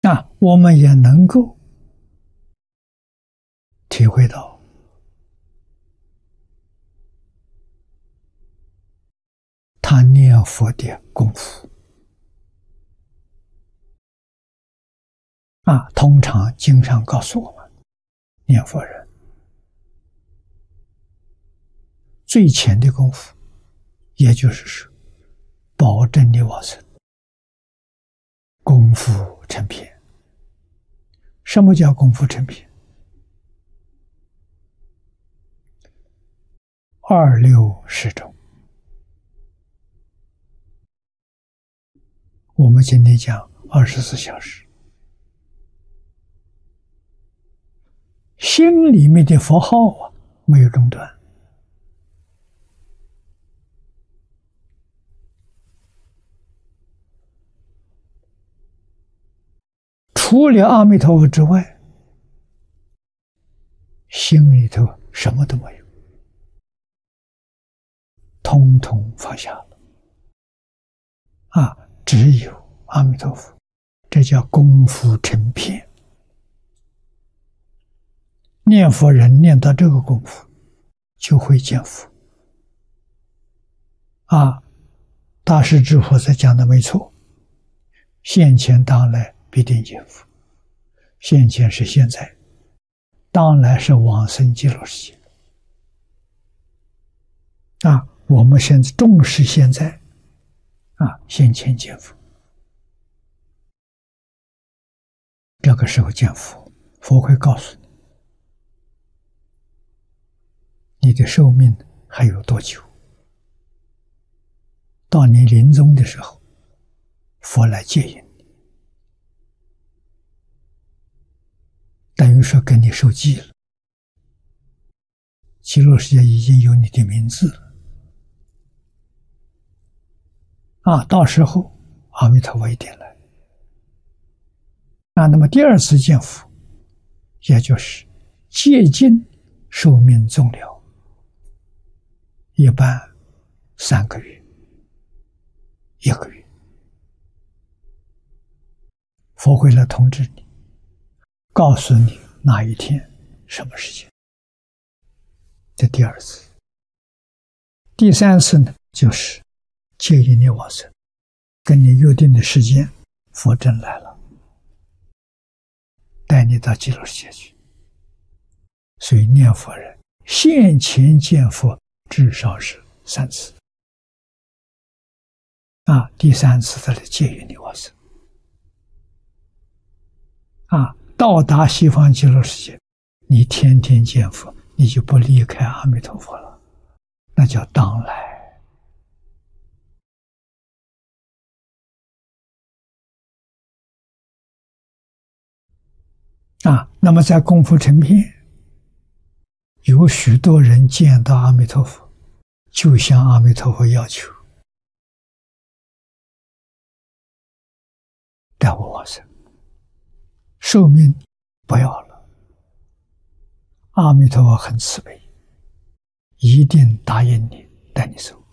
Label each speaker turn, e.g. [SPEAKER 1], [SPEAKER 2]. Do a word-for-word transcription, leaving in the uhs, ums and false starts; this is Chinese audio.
[SPEAKER 1] 啊，我们也能够体会到他念佛的功夫。啊，通常经常告诉我们，念佛人最浅的功夫，也就是说，保证你往生，功夫成片。什么叫功夫成片？二六时中，我们今天讲二十四小时。心里面的佛号啊，没有中断。除了阿弥陀佛之外，心里头什么都没有，通通放下了。啊，只有阿弥陀佛，这叫功夫成片。念佛人念到这个功夫，就会见佛。啊，大师智菩萨讲的没错，现前当来必定见佛。现前是现在，当来是往生极乐世界。啊，我们现在重视现在，啊，现前见佛。这个时候见佛，佛会告诉你，你的寿命还有多久？到你临终的时候，佛来接引你，等于说跟你受记了。极乐世界已经有你的名字了。啊，到时候阿弥陀佛一定来。啊，那么第二次见佛，也就是接近寿命终了。一般三个月，一个月，佛会来通知你，告诉你哪一天什么时间。这第二次。第三次呢，就是接引你往生，跟你约定的时间，佛真来了，带你到极乐世界去。所以念佛人现前见佛至少是三次。啊，第三次他来接引你往生。啊，到达西方极乐世界，你天天见佛，你就不离开阿弥陀佛了，那叫当来。啊，那么在功夫成片，有许多人见到阿弥陀佛，就向阿弥陀佛要求，带我往生，寿命不要了。阿弥陀佛很慈悲，一定答应你，带你走。